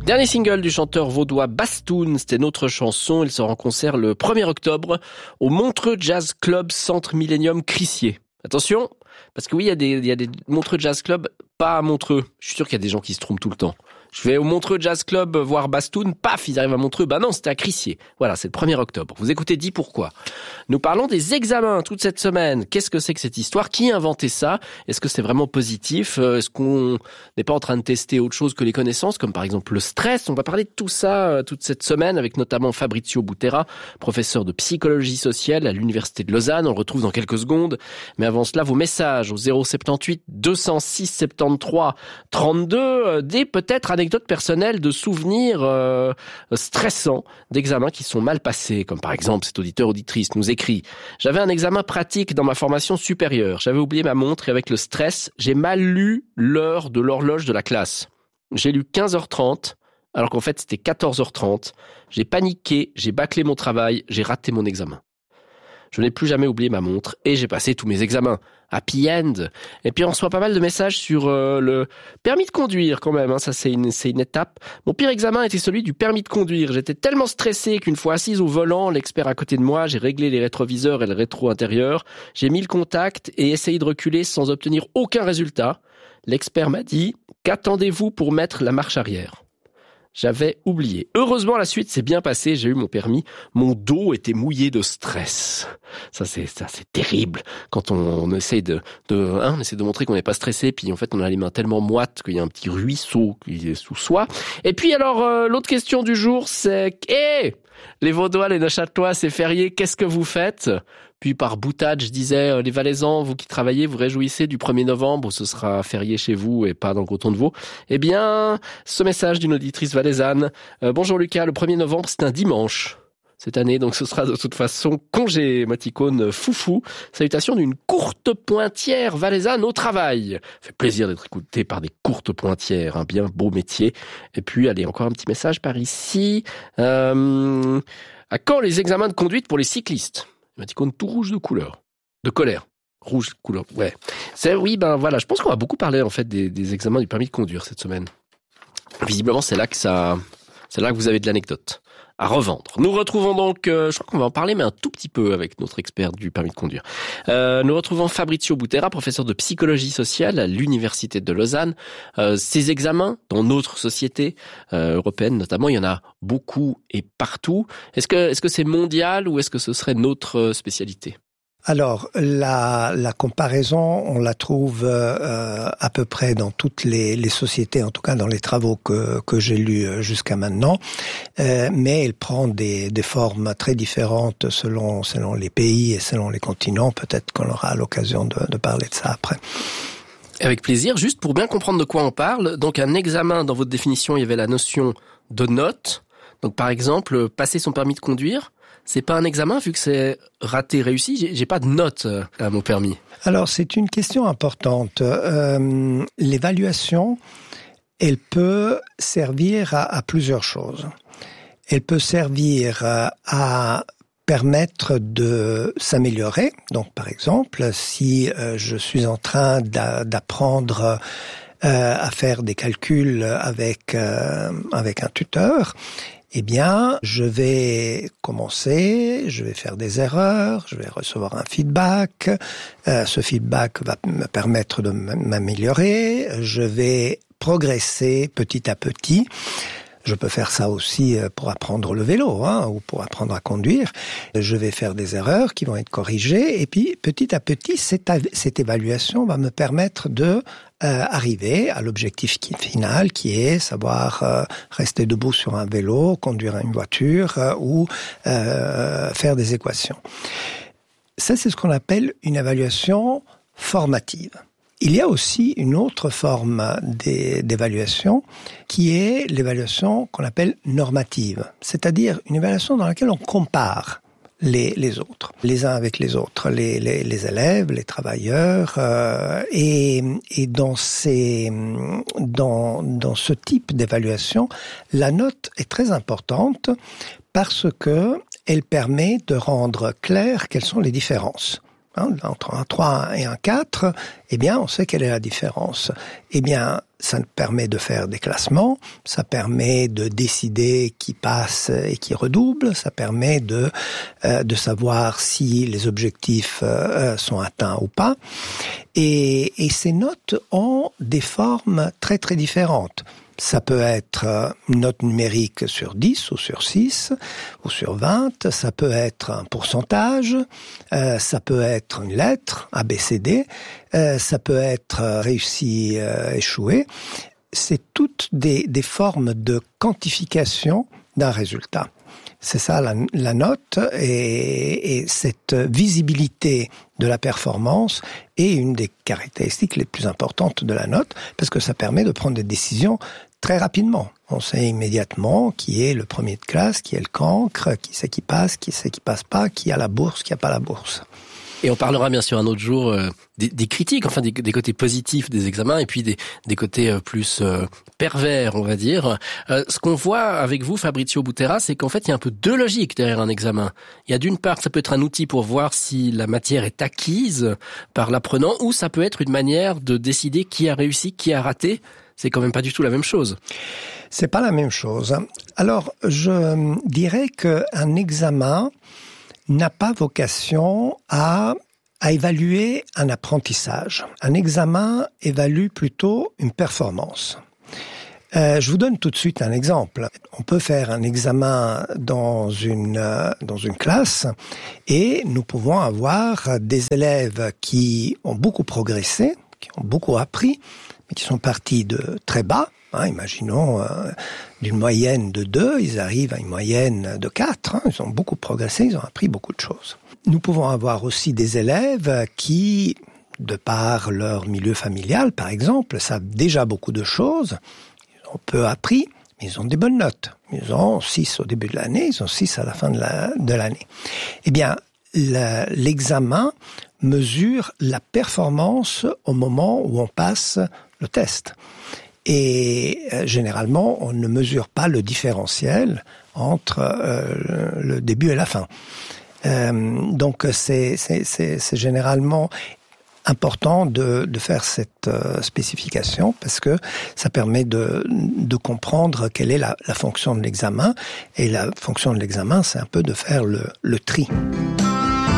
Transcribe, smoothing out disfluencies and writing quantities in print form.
Dernier single du chanteur vaudois Bastoun, c'était notre chanson. Il sera en concert le 1er octobre au Montreux Jazz Club Centre Millennium Crissier. Attention, parce que oui, il y a des Montreux Jazz Club, pas à Montreux. Je suis sûr qu'il y a des gens qui se trompent tout le temps. Je vais au Montreux Jazz Club voir Bastoun, paf, ils arrivent à Montreux. Bah non, c'était à Crissier. Voilà, c'est le 1er octobre. Vous écoutez Dis pourquoi. Nous parlons des examens toute cette semaine. Qu'est-ce que c'est que cette histoire? Qui a inventé ça? Est-ce que c'est vraiment positif? Est-ce qu'on n'est pas en train de tester autre chose que les connaissances, comme par exemple le stress? On va parler de tout ça toute cette semaine avec notamment Fabrizio Butera, professeur de psychologie sociale à l'Université de Lausanne. On le retrouve dans quelques secondes. Mais avant cela, vos messages au 078 206 73 32, des peut-être anecdotes personnelles de souvenirs stressants d'examens qui sont mal passés, comme par exemple cet auditeur-auditrice nous écrit « J'avais un examen pratique dans ma formation supérieure. J'avais oublié ma montre et avec le stress, j'ai mal lu l'heure de l'horloge de la classe. J'ai lu 15h30, alors qu'en fait c'était 14h30. J'ai paniqué, j'ai bâclé mon travail, j'ai raté mon examen. Je n'ai plus jamais oublié ma montre et j'ai passé tous mes examens. Happy end. Et puis on reçoit pas mal de messages sur le permis de conduire quand même. Ça c'est une étape. Mon pire examen était celui du permis de conduire. J'étais tellement stressé qu'une fois assise au volant, l'expert à côté de moi, j'ai réglé les rétroviseurs et le rétro intérieur. J'ai mis le contact et essayé de reculer sans obtenir aucun résultat. L'expert m'a dit « Qu'attendez-vous pour mettre la marche arrière ?» J'avais oublié. Heureusement, la suite s'est bien passée. J'ai eu mon permis. Mon dos était mouillé de stress. Ça, c'est terrible. Quand on essaie on essaie de montrer qu'on n'est pas stressé, puis en fait, on a les mains tellement moites qu'il y a un petit ruisseau qui est sous soi. Et puis, alors, l'autre question du jour, c'est, les Vaudois, les Neuchâtelois, c'est férié. Qu'est-ce que vous faites? Puis par boutade, je disais, les Valaisans, vous qui travaillez, vous réjouissez du 1er novembre, ce sera férié chez vous et pas dans le canton de Vaud. Eh bien, ce message d'une auditrice valaisanne. Bonjour Lucas, le 1er novembre, c'est un dimanche cette année, donc ce sera de toute façon congé, émoticône foufou. Salutations d'une courte pointière valaisanne au travail. Ça fait plaisir d'être écouté par des courtes pointières, un bien beau métier. Et puis, allez, encore un petit message par ici. À quand les examens de conduite pour les cyclistes? Émoticône tout rouge de couleur. De colère. Rouge de couleur, ouais. Oui, voilà, je pense qu'on va beaucoup parler en fait des examens du permis de conduire cette semaine. Visiblement, c'est là que vous avez de l'anecdote à revendre. Nous retrouvons donc, je crois qu'on va en parler, mais un tout petit peu avec notre expert du permis de conduire. Nous retrouvons Fabrizio Butera, professeur de psychologie sociale à l'Université de Lausanne. Ces examens, dans notre société européenne notamment, il y en a beaucoup et partout. Est-ce que c'est mondial ou est-ce que ce serait notre spécialité ? Alors, la comparaison, on la trouve à peu près dans toutes les sociétés, en tout cas dans les travaux que j'ai lus jusqu'à maintenant, mais elle prend des formes très différentes selon les pays et selon les continents. Peut-être qu'on aura l'occasion de parler de ça après. Avec plaisir. Juste pour bien comprendre de quoi on parle, donc un examen, dans votre définition, il y avait la notion de note. Donc par exemple, passer son permis de conduire, c'est pas un examen vu que c'est raté, réussi. J'ai pas de note à mon permis. Alors c'est une question importante. L'évaluation, elle peut servir à plusieurs choses. Elle peut servir à permettre de s'améliorer. Donc par exemple, si je suis en train d'apprendre à faire des calculs avec un tuteur, eh bien, je vais commencer, je vais faire des erreurs, je vais recevoir un feedback. Ce feedback va me permettre de m'améliorer. Je vais progresser petit à petit. Je peux faire ça aussi pour apprendre le vélo, ou pour apprendre à conduire. Je vais faire des erreurs qui vont être corrigées, et puis petit à petit, cette évaluation va me permettre de arriver à l'objectif final, qui est savoir rester debout sur un vélo, conduire une voiture ou faire des équations. Ça, c'est ce qu'on appelle une évaluation formative. Il y a aussi une autre forme d'évaluation qui est l'évaluation qu'on appelle normative, c'est-à-dire une évaluation dans laquelle on compare les autres, les uns avec les autres, les élèves, les travailleurs, et dans ce type d'évaluation, la note est très importante parce que elle permet de rendre clair quelles sont les différences entre un 3 et un 4, eh bien, on sait quelle est la différence. Eh bien, ça permet de faire des classements, ça permet de décider qui passe et qui redouble, ça permet de savoir si les objectifs sont atteints ou pas. Et ces notes ont des formes très très différentes. Ça peut être une note numérique sur 10 ou sur 6 ou sur 20, ça peut être un pourcentage, ça peut être une lettre, A, B, C, D, ça peut être réussi, échoué. C'est toutes des formes de quantification d'un résultat. C'est ça la note, et cette visibilité de la performance est une des caractéristiques les plus importantes de la note, parce que ça permet de prendre des décisions très rapidement. On sait immédiatement qui est le premier de classe, qui est le cancre, qui c'est qui passe pas, qui a la bourse, qui a pas la bourse. Et on parlera bien sûr un autre jour des critiques, enfin des côtés positifs des examens, et puis des côtés plus pervers, on va dire. Ce qu'on voit avec vous, Fabrizio Butera, c'est qu'en fait il y a un peu deux logiques derrière un examen. Il y a d'une part, ça peut être un outil pour voir si la matière est acquise par l'apprenant, ou ça peut être une manière de décider qui a réussi, qui a raté. C'est quand même pas du tout la même chose. C'est pas la même chose. Alors, je dirais qu'un examen n'a pas vocation à évaluer un apprentissage. Un examen évalue plutôt une performance. Je vous donne tout de suite un exemple. On peut faire un examen dans une classe, et nous pouvons avoir des élèves qui ont beaucoup progressé, qui ont beaucoup appris, mais qui sont partis de très bas. Imaginons d'une moyenne de 2, ils arrivent à une moyenne de 4. Ils ont beaucoup progressé, ils ont appris beaucoup de choses. Nous pouvons avoir aussi des élèves qui, de par leur milieu familial, par exemple, savent déjà beaucoup de choses. Ils ont peu appris, mais ils ont des bonnes notes. Ils ont 6 au début de l'année, ils ont 6 à la fin de l'année. Eh bien, l'examen mesure la performance au moment où on passe le test. Et généralement, on ne mesure pas le différentiel entre le début et la fin. Donc c'est généralement important de faire cette spécification, parce que ça permet de comprendre quelle est la fonction de l'examen. Et la fonction de l'examen, c'est un peu de faire le tri.